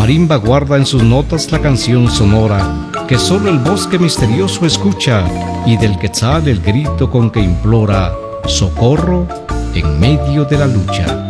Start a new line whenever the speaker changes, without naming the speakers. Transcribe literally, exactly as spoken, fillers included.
marimba guarda en sus notas la canción sonora que solo el bosque misterioso escucha, y del quetzal el grito con que implora socorro en medio de la lucha.